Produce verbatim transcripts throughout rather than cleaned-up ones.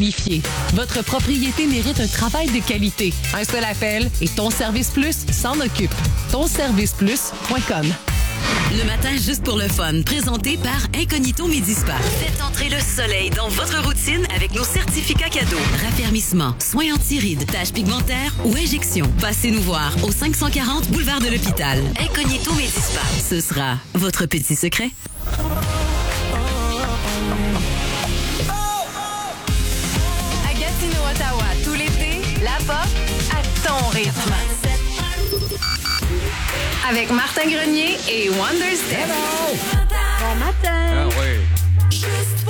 qualifié. Votre propriété mérite un travail de qualité. Un seul appel et Ton Service Plus s'en occupe. ton service plus point com. Le matin, juste pour le fun, présenté par Incognito Medispa. Faites entrer le soleil dans votre routine avec nos certificats cadeaux. Raffermissement, soins anti-rides, taches pigmentaires ou injections. Passez nous voir au cinq cent quarante boulevard de l'Hôpital. Incognito Medispa. Ce sera votre petit secret. À Gatineau, Ottawa, tout l'été, là-bas, à ton rythme. Avec Martin Grenier et Wonderstep. Bon matin! Ah oui.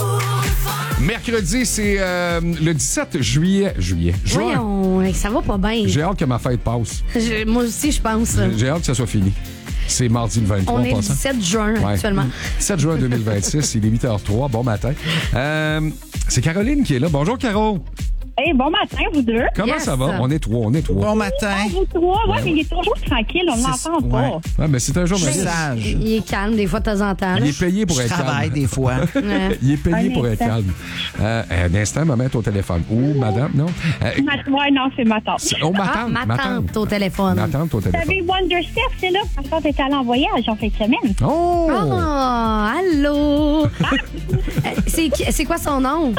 Mercredi, c'est euh, le dix-sept juillet. Juillet. Juin. Voyons, ça va pas bien. J'ai hâte que ma fête passe. Je- moi aussi, je pense. J'ai- J'ai hâte que ça soit fini. C'est mardi le vingt-trois. On est le passant. dix-sept juin Ouais. actuellement. dix-sept juin deux mille vingt-six, il est huit heures trois. Bon matin. Euh, c'est Caroline qui est là. Bonjour, Caro. Hey, bon matin, vous deux. Comment Yes. ça va? On est trois, on est trois. Bon matin. Vous trois, ouais, mais il est toujours tranquille, on ne l'entend pas. Ouais. Ouais, mais c'est un jour Je suis mercredi. sage. Il est calme des fois de temps en temps. Il là. est payé pour Je être travaille calme. des fois. Ouais. Il est payé Un pour être instant. calme. Euh, un instant, maman est au téléphone. Ou madame, non? Euh, Ma- Ouais, non, c'est ma tante. oh, ma Ah, tante, ma ma tante tante. au téléphone. Ma tante au Vous téléphone. savez, Wonderstep, c'est là. Ma tante est allée en voyage en fin de semaine. Oh! Ah, allô! Euh, c'est, qui- c'est quoi son nom?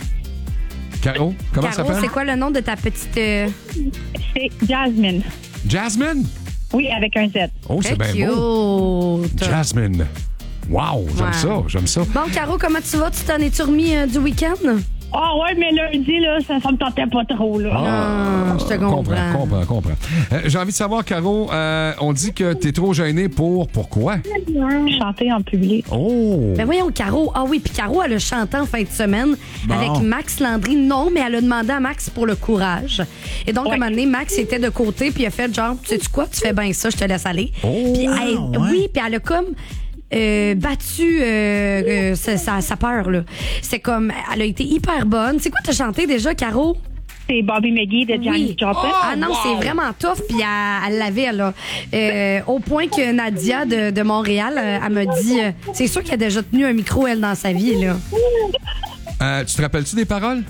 Caro, comment ça Caro, s'appelle? c'est quoi le nom de ta petite... euh, C'est Jasmine. Jasmine? Oui, avec un Z. Oh, c'est très bien beau. cute. Jasmine. Wow, j'aime Ouais. ça, j'aime ça. Bon, Caro, comment tu vas? Tu t'en es-tu remis euh, du week-end? Ah ouais, mais lundi, là, ça ne me tentait pas trop, là. Ah, je te comprends. comprends, comprends, comprends. Euh, J'ai envie de savoir, Caro, euh, on dit que t'es trop gênée pour... Pourquoi? Chanter en public. Oh! Ben voyons, Caro. Ah oui, puis Caro, elle a chanté en fin de semaine Bon. avec Max Landry. Non, mais elle a demandé à Max pour le courage. Et donc, à un moment donné, Max était de côté, puis il a fait genre, tu sais-tu quoi, tu fais bien ça, je te laisse aller. Oh! Puis elle- ouais. Oui, puis elle a comme... euh, battu euh, euh, sa, sa- sa peur, là. C'est comme... Elle a été hyper bonne. C'est quoi t'as chanté déjà, Caro? C'est Bobby McGee de Janis Oui. Joplin. Ah non, c'est vraiment tough, puis elle, elle l'avait, là. Euh, au point que Nadia de, de Montréal, euh, elle m'a dit... euh, c'est sûr qu'elle a déjà tenu un micro, elle, dans sa vie, là. Euh, tu te rappelles-tu des paroles?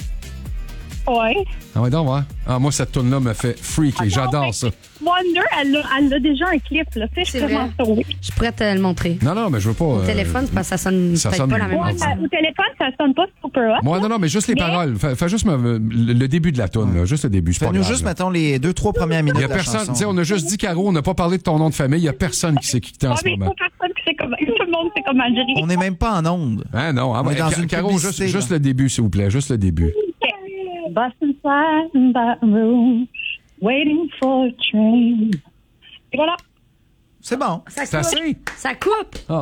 Ouais. Ah ouais, donc, ouais. Ah, moi, cette tune-là me fait freaky. J'adore ça. Wonder, elle a, elle a déjà un clip, là. Tu sais, C'est je peux vrai. m'en sauver. Je pourrais te le montrer. Non, non, mais je veux pas... Au euh, téléphone, c'est parce que ça sonne ça peut-être sonne pas la même mieux. Ouais, chose. ça- au téléphone, ça sonne pas super hot. Moi, non, non, mais juste les Mais- paroles. Fais, fais juste me- le, le début de la tune, là. Juste le début. C'est pas Fais-nous grave, juste, là. mettons, les deux, trois premières minutes Il y a de la personne. chanson. Tu sais, on a juste dit, Caro, on n'a pas parlé de ton nom de famille. Il y a personne qui s'est quitté en Ah, ce mais il moment. faut personne qui sait comment. Tout le monde sait comment gérer. On n'est même pas en onde. Hein, non. Ah, On est ouais, dans Ca- une Caro, juste, publicité, juste là. le début, s'il vous plaît. Juste le début. Boston flies in that room, waiting for a train. Et voilà. C'est bon. Ça C'est coupe. assez? Ça coupe. Ah.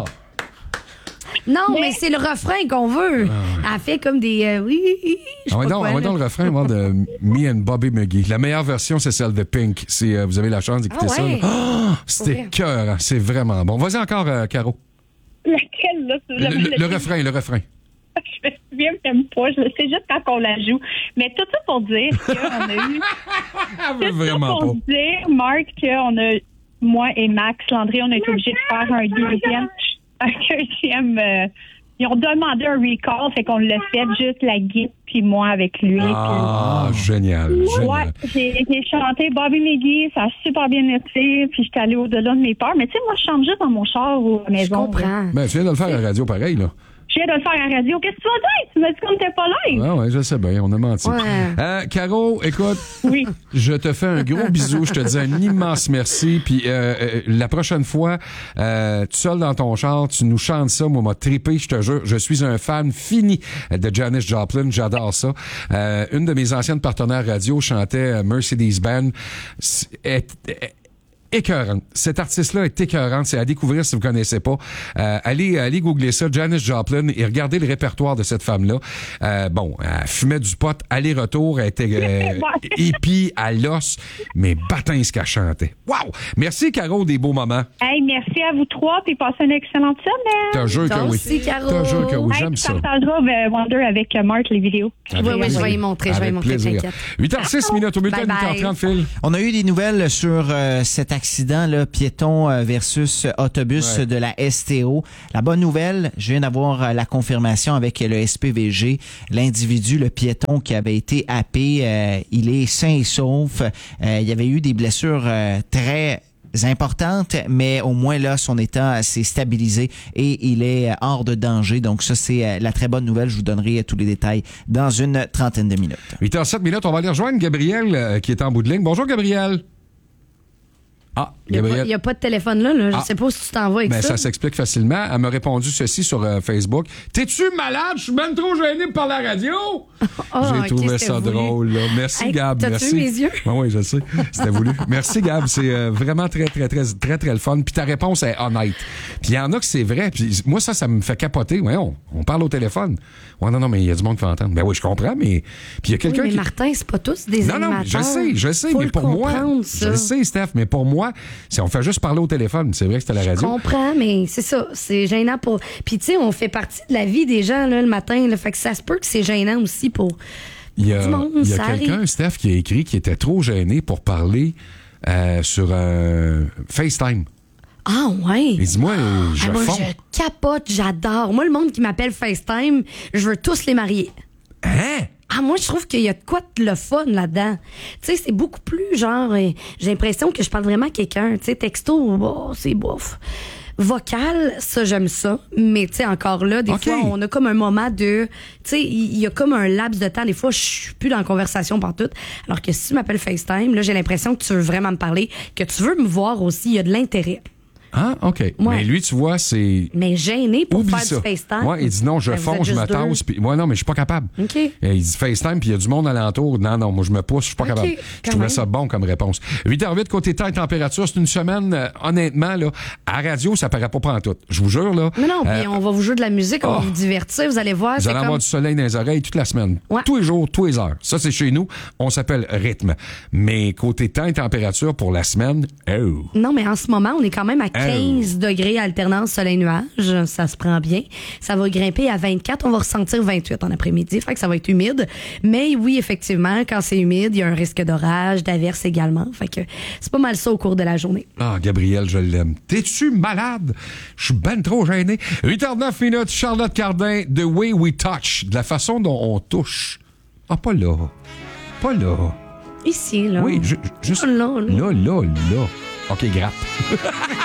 Non, mais, c'est le refrain qu'on veut. Elle fait comme des... euh, oui, je sais On va pas dans, quoi, on va là. dans le refrain moi, de Me and Bobby McGee. La meilleure version, c'est celle de Pink. Si euh, vous avez la chance d'écouter Ah ça. ouais? là. Ah, c'était vrai. cœur. hein. C'est vraiment bon. Vas-y encore, euh, Caro. Laquelle, là? Le, le- le refrain, le refrain. Je me souviens même pas. Je le sais juste quand on la joue. Mais tout ça pour dire qu'on a eu. Elle veut Tout ça vraiment pour pas. dire, Marc, qu'on a, moi et Max Landry, on a été obligés de faire un deuxième. Un deuxième. euh, ils ont demandé un recall, fait qu'on l'a fait juste la guide puis moi avec lui. Ah, génial. Puis- génial. ouais, j'ai, j'ai chanté Bobby McGee, ça a super bien été, puis j'étais allée au-delà de mes peurs. Mais tu sais, moi, je chante juste dans mon char ou à la Je maison. comprends. Ben, tu viens de le faire à la radio pareil, là. Je viens de le faire à la radio. Qu'est-ce que tu vas dire? Tu m'as dit qu'on n'était pas live. Ah ouais, je sais bien, on a menti. Ouais. Euh, Caro, écoute, Oui. je te fais un gros bisou, je te dis un immense merci, puis euh, euh, la prochaine fois, euh, tu seul dans ton char, tu nous chantes ça, moi, m'a trippé, je te jure, je suis un fan fini de Janis Joplin, j'adore ça. Euh, une de mes anciennes partenaires radio chantait euh, Mercedes Benz. C'est- est- est- écœurante. Cette artiste-là est écœurante. C'est à découvrir si vous connaissez pas. Euh, allez, allez googler ça, Janis Joplin, et regardez le répertoire de cette femme-là. Euh, bon, elle fumait du pot, aller-retour, elle était euh, hippie à l'os, mais bâtin ce qu'elle chantait. Wow! Merci, Caro, des beaux moments. Hey, merci à vous trois, puis passez une excellente semaine. T'as jure que Toi oui. aussi, Caro. T'as jure que oui. Hey, J'aime puis ça. partagera euh, Wonder avec euh, Marc les vidéos. Oui, oui, je vais y montrer. Je vais y Avec montrer, plaisir. t'inquiète. huit heures six minutes au bulletin de Bye huit heures bye. trente, Phil. On a eu des nouvelles sur euh, cette accident là, piéton euh, versus autobus Ouais. de la S T O. La bonne nouvelle, je viens d'avoir euh, la confirmation avec le S P V G. L'individu, le piéton qui avait été happé, euh, il est sain et sauf. Euh, il y avait eu des blessures euh, très importantes, mais au moins là, son état s'est stabilisé et il est hors de danger. Donc ça, c'est la très bonne nouvelle. Je vous donnerai tous les détails dans une trentaine de minutes. huit heures sept minutes, on va aller rejoindre Gabriel euh, qui est en bout de ligne. Bonjour Gabriel. Ah, Il n'y a, Gabriel. a pas de téléphone là. là. Je Ah. sais pas si tu t'en vas avec Ben, ça. ça s'explique facilement. Elle m'a répondu ceci sur euh, Facebook. T'es-tu malade? Je suis même trop gêné pour parler à la radio. Ah, J'ai ok, trouvé c'était ça voulu. drôle. Là. Merci, Hey, Gab. t'as-tu Merci. vu mes yeux? Oui, oui, je sais. C'était voulu. Merci, Gab. C'est euh, vraiment très, très, très, très, très le fun. Puis ta réponse est honnête. Puis il y en a que c'est vrai. Puis moi, ça, ça me fait capoter. Ouais, on, on parle au téléphone. Ouais, non, non, mais il y a du monde qui va entendre. Ben oui, je comprends, mais. Puis il y a quelqu'un Oui, mais qui. Martin, c'est pas tous des Non, non, animateurs. je sais, je sais, Faut mais le pour moi. comprendre, ça. Je sais, Steph, mais pour moi, si on fait juste parler au téléphone, c'est vrai que c'était la Je radio. comprends, mais c'est ça. C'est gênant pour. Puis, tu sais, on fait partie de la vie des gens, là, le matin. Là, fait que ça se peut que c'est gênant aussi pour. Il y a, du monde, il y a ça quelqu'un, arrive. Steph, qui a écrit qui était trop gêné pour parler euh, sur un FaceTime. Ah, ouais. Il dit, moi, euh, je Ah, moi, fonds. je capote, j'adore. Moi, le monde qui m'appelle FaceTime, je veux tous les marier. Hein? Ah, moi, je trouve qu'il y a de quoi de le fun là-dedans. Tu sais, c'est beaucoup plus genre, euh, j'ai l'impression que je parle vraiment à quelqu'un. Tu sais, texto, oh, c'est bof. Vocal, ça, j'aime ça. Mais, tu sais, encore là, des OK. fois, on a comme un moment de, tu sais, il y a comme un laps de temps. Des fois, je suis plus dans la conversation partout. Alors que si tu m'appelles FaceTime, là, j'ai l'impression que tu veux vraiment me parler, que tu veux me voir aussi. Il y a de l'intérêt. Ah, OK. Mais lui, tu vois, c'est. Mais gêné pour Oublie faire ça. du FaceTime. Ouais, il dit non, je Ben, vous fonds, êtes je me juste deux. tasse. Puis, moi, non, mais je suis pas capable. OK. Et il dit FaceTime, puis il y a du monde alentour. Non, non, moi, je me pousse, je suis pas OK, capable. quand Je trouvais même. ça bon comme réponse. huit heures huit, côté temps et température, c'est une semaine, euh, honnêtement, là, à radio, ça paraît pas pantoute. Je vous jure, là. Mais non, puis euh, on va vous jouer de la musique, on va oh. vous divertir, vous allez voir. Vous c'est allez comme... avoir du soleil dans les oreilles toute la semaine. Ouais. Tous les jours, tous les heures. Ça, c'est chez nous. On s'appelle rythme. Mais côté temps et température pour la semaine, oh. Non, mais en ce moment, on est quand même à quinze degrés alternance soleil-nuage. Ça se prend bien. Ça va grimper à vingt-quatre. On va ressentir vingt-huit en après-midi. Fait que ça va être humide. Mais oui, effectivement, quand c'est humide, il y a un risque d'orage, d'averse également. Fait que c'est pas mal ça au cours de la journée. Ah, Gabriel, je l'aime. T'es-tu malade? Je suis ben trop gêné. huit heures neuf minutes, Charlotte Cardin, The Way We Touch. De la façon dont on touche. Ah, pas là. Pas là. Ici, là. Oui, ju- juste Là, là. là, là, là. OK, gratte.